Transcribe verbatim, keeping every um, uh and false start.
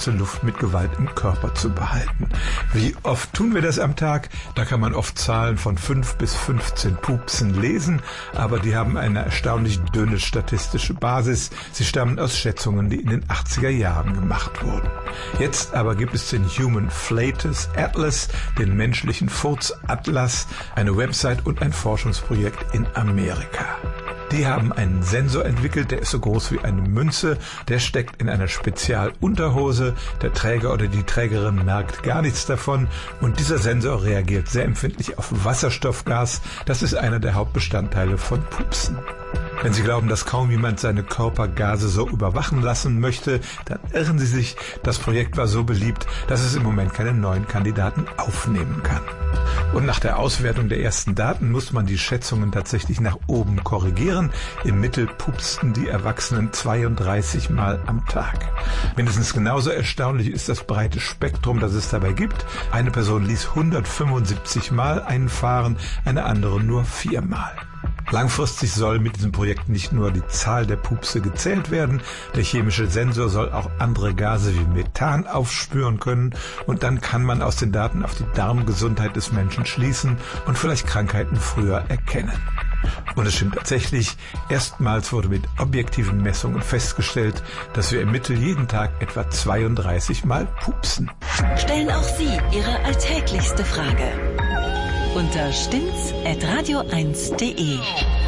kurze Luft mit Gewalt im Körper zu behalten. Wie oft tun wir das am Tag? Da kann man oft Zahlen von fünf bis fünfzehn Pupsen lesen, aber die haben eine erstaunlich dünne statistische Basis. Sie stammen aus Schätzungen, die in den achtziger Jahren gemacht wurden. Jetzt aber gibt es den Human Flatus Atlas, den menschlichen Furzatlas, eine Website und ein Forschungsprojekt in Amerika. Die haben einen Sensor entwickelt, der ist so groß wie eine Münze, der steckt in einer Spezialunterhose, der Träger oder die Trägerin merkt gar nichts davon und dieser Sensor reagiert sehr empfindlich auf Wasserstoffgas, das ist einer der Hauptbestandteile von Pupsen. Wenn Sie glauben, dass kaum jemand seine Körpergase so überwachen lassen möchte, dann irren Sie sich, das Projekt war so beliebt, dass es im Moment keine neuen Kandidaten aufnehmen kann. Und nach der Auswertung der ersten Daten muss man die Schätzungen tatsächlich nach oben korrigieren. Im Mittel pupsten die Erwachsenen zweiunddreißig Mal am Tag. Mindestens genauso erstaunlich ist das breite Spektrum, das es dabei gibt. Eine Person ließ hundertfünfundsiebzig Mal einfahren, eine andere nur viermal. Langfristig soll mit diesem Projekt nicht nur die Zahl der Pupse gezählt werden, der chemische Sensor soll auch andere Gase wie Methan aufspüren können und dann kann man aus den Daten auf die Darmgesundheit des Menschen schließen und vielleicht Krankheiten früher erkennen. Und es stimmt tatsächlich, erstmals wurde mit objektiven Messungen festgestellt, dass wir im Mittel jeden Tag etwa zweiunddreißig Mal pupsen. Stellen auch Sie Ihre alltäglichste Frage unter stimmt's at radio eins punkt de.